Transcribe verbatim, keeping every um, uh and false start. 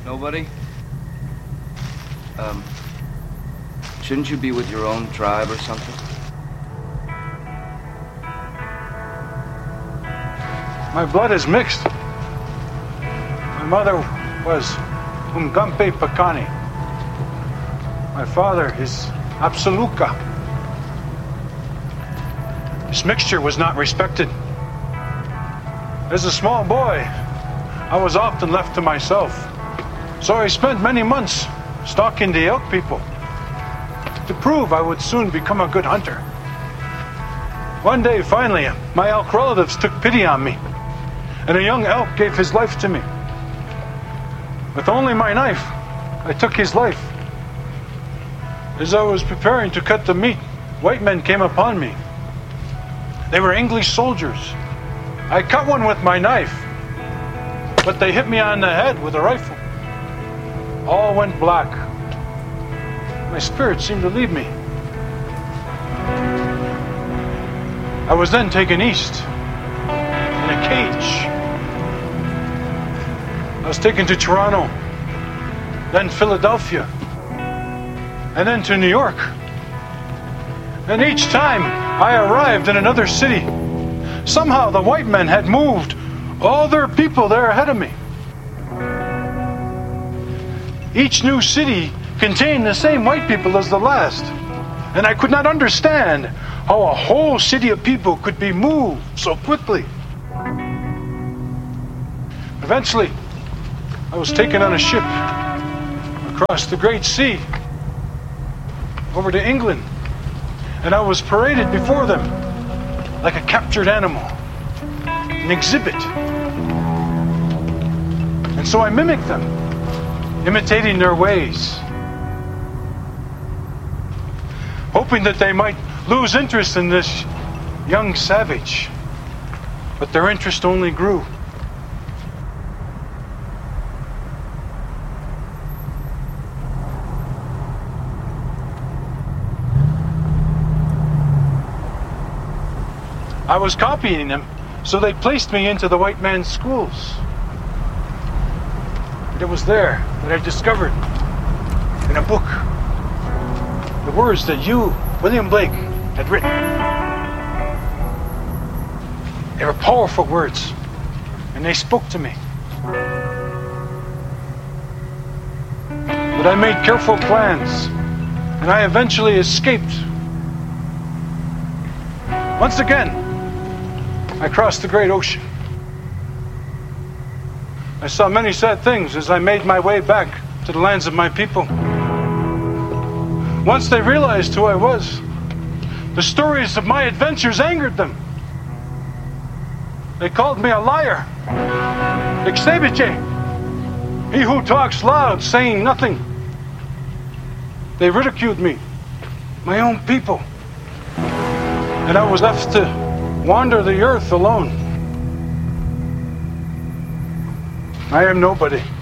Nobody? Um, shouldn't you be with your own tribe or something? My blood is mixed. My mother was Umgampe Pakani. My father is Absoluka. This mixture was not respected. As a small boy, I was often left to myself. So I spent many months stalking the elk people to prove I would soon become a good hunter. One day, finally, my elk relatives took pity on me, and a young elk gave his life to me. With only my knife, I took his life. As I was preparing to cut the meat, white men came upon me. They were English soldiers. I cut one with my knife, but they hit me on the head with a rifle. All went black. My spirit seemed to leave me. I was then taken east in a cage. I was taken to Toronto, then Philadelphia, and then to New York. And each time I arrived in another city, somehow the white men had moved all their people there ahead of me. Each new city contained the same white people as the last, and I could not understand how a whole city of people could be moved so quickly. Eventually, I was taken on a ship across the Great Sea over to England, and I was paraded before them like a captured animal, an exhibit. And so I mimicked them, imitating their ways, hoping that they might lose interest in this young savage. But their interest only grew. I was copying them, so they placed me into the white man's schools. And it was there that I discovered, in a book, the words that you, William Blake, had written. They were powerful words, and they spoke to me. But I made careful plans, and I eventually escaped. Once again, I crossed the great ocean. I saw many sad things as I made my way back to the lands of my people. Once they realized who I was, the stories of my adventures angered them. They called me a liar. Exebiche, he who talks loud, saying nothing. They ridiculed me, my own people. And I was left to wander the earth alone. I am nobody.